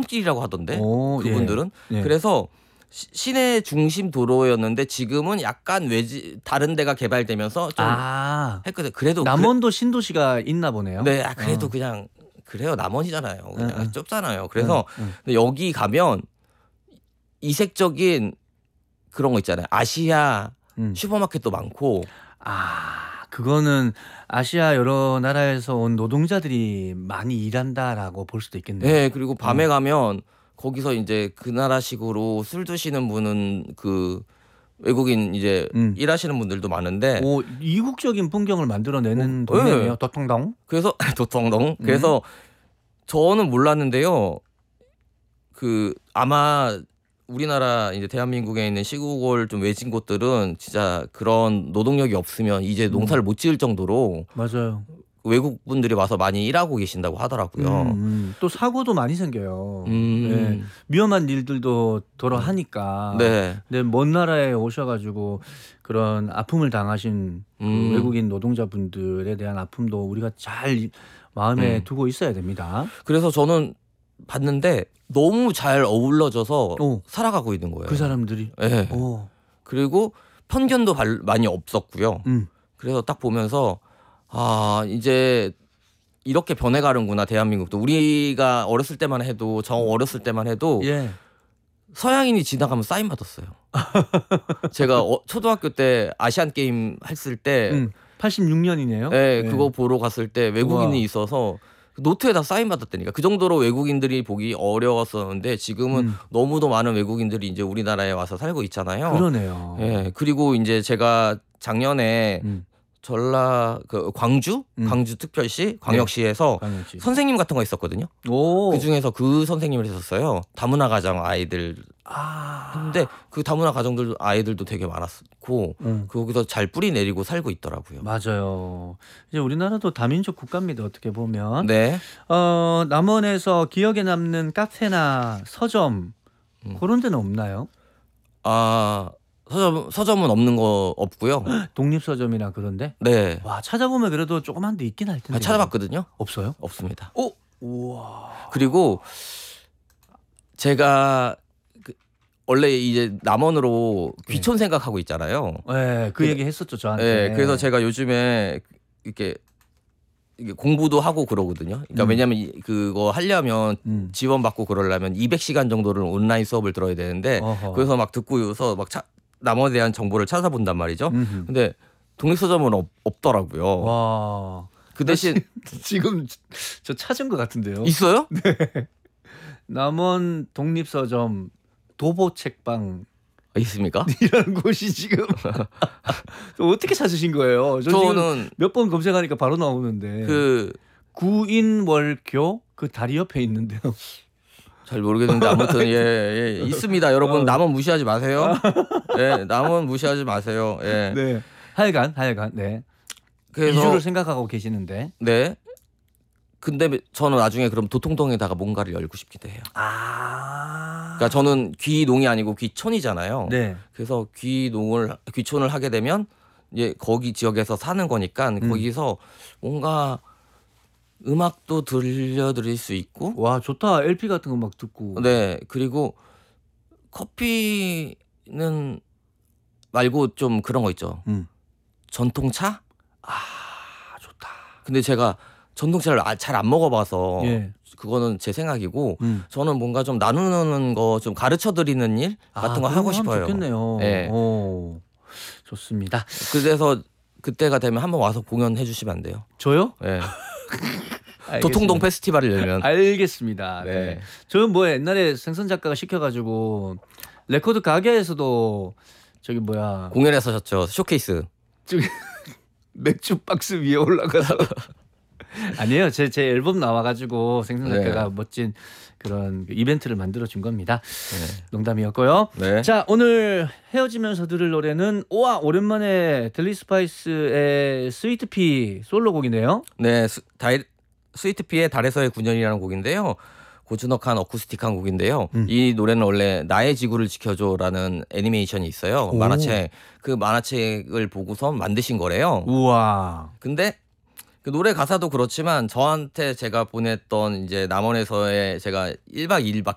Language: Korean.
출근길이라고 하던데 오, 그분들은. 예. 예. 그래서 시내 중심 도로였는데 지금은 약간 다른 데가 개발되면서 좀 했거든. 그래도 남원도 신도시가 있나 보네요. 네, 그래도 그냥 그래요. 남원이잖아요. 그냥 좁잖아요. 그래서 근데 여기 가면 이색적인 그런 거 있잖아요. 아시아 슈퍼마켓도 많고. 그거는 아시아 여러 나라에서 온 노동자들이 많이 일한다라고 볼 수도 있겠네요. 네, 그리고 밤에 가면 거기서 이제 그 나라식으로 술 드시는 분은 그 외국인 이제 일하시는 분들도 많은데 이국적인 풍경을 만들어내는 동네네요. 네. 도통동. 그래서 도통동. 그래서 저는 몰랐는데요. 그 아마 우리나라 이제 대한민국에 있는 시골 좀 외진 곳들은 진짜 그런 노동력이 없으면 이제 농사를 못 지을 정도로 맞아요. 외국 분들이 와서 많이 일하고 계신다고 하더라고요. 또 사고도 많이 생겨요. 네. 위험한 일들도 더러 하니까. 네. 근데 먼 나라에 오셔가지고 그런 아픔을 당하신 그 외국인 노동자분들에 대한 아픔도 우리가 잘 마음에 두고 있어야 됩니다. 그래서 저는 봤는데 너무 잘 어우러져서 살아가고 있는 거예요. 그 사람들이. 네. 그리고 편견도 많이 없었고요. 그래서 딱 보면서 이제 이렇게 변해가는구나 대한민국도. 우리가 어렸을 때만 해도 저 어렸을 때만 해도 서양인이 지나가면 사인 받았어요. 제가 초등학교 때 아시안 게임 했을 때 86년이네요. 네, 그거 보러 갔을 때 외국인이 있어서 노트에다 사인 받았다니까. 그 정도로 외국인들이 보기 어려웠었는데 지금은 너무도 많은 외국인들이 이제 우리나라에 와서 살고 있잖아요. 그러네요. 네, 그리고 이제 제가 작년에 광주 특별시 광역시에서 선생님 같은 거 있었거든요. 그 중에서 그 선생님을 했었어요. 다문화 가정 아이들. 근데 그 다문화 가정들 아이들도 되게 많았고 거기서 잘 뿌리 내리고 살고 있더라고요. 맞아요. 이제 우리나라도 다민족 국가입니다. 어떻게 보면. 네. 남원에서 기억에 남는 카페나 서점 그런 데는 없나요? 서점은 없는 거 없고요. 독립서점이나 그런데? 네. 와, 찾아보면 그래도 조그만 데 있긴 할 텐데. 찾아봤거든요. 없어요? 없습니다. 우와. 그리고 제가 원래 이제 남원으로 귀촌 생각하고 있잖아요. 네, 그 얘기 했었죠, 저한테. 네, 그래서 제가 요즘에 이게 공부도 하고 그러거든요. 그러니까 왜냐하면 그거 하려면 지원받고 그러려면 200시간 정도를 온라인 수업을 들어야 되는데 그래서 막 듣고서 막 남원에 대한 정보를 찾아본단 말이죠. 근데 독립서점은 없더라고요. 와. 그 대신 지금 저 찾은 것 같은데요. 있어요? 네. 남원 독립서점 도보책방 있습니까? 이라는 곳이 지금 어떻게 찾으신 거예요? 저는 몇 번 검색하니까 바로 나오는데 그 구인월교 그 다리 옆에 있는데요. 잘 모르겠는데 아무튼 예, 있습니다. 여러분 남원 무시하지 마세요. 예, 남원 무시하지 마세요. 예. 네. 하여간 네. 그래서 이주를 생각하고 계시는데. 네. 근데 저는 나중에 그럼 도통동에다가 뭔가를 열고 싶기도 해요. 그러니까 저는 귀농이 아니고 귀촌이잖아요. 네. 그래서 귀촌을 하게 되면 이제 거기 지역에서 사는 거니까 거기서 뭔가 음악도 들려드릴 수 있고. 와, 좋다. LP 같은 거 막 듣고. 네. 그리고 커피는 말고 좀 그런 거 있죠. 전통차? 좋다. 근데 제가 전통차를 잘 안 먹어봐서 그거는 제 생각이고 저는 뭔가 좀 나누는 거 좀 가르쳐드리는 일 같은 거 하고 싶어요. 좋겠네요. 네. 좋습니다. 그래서 그때가 되면 한번 와서 공연해 주시면 안 돼요? 저요? 네. 도통동 페스티벌을 열면. 알겠습니다. 네. 네. 저는 뭐 옛날에 생선 작가가 시켜가지고 레코드 가게에서도 공연했었죠. 쇼케이스. 맥주 박스 위에 올라가서 아니에요. 제 앨범 나와가지고 생선 작가가 멋진 그런 이벤트를 만들어 준 겁니다. 농담이었고요. 네. 자, 오늘 헤어지면서 들을 노래는 오랜만에 델리 스파이스의 스위트피 솔로곡이네요. 네, 스위트피의 달에서의 9년이라는 곡인데요. 고즈넉한 어쿠스틱한 곡인데요. 이 노래는 원래 나의 지구를 지켜줘라는 애니메이션이 있어요. 만화책. 그 만화책을 보고서 만드신 거래요. 우와. 근데 그 노래 가사도 그렇지만 저한테 제가 보냈던 이제 남원에서의 제가 1박 2일밖에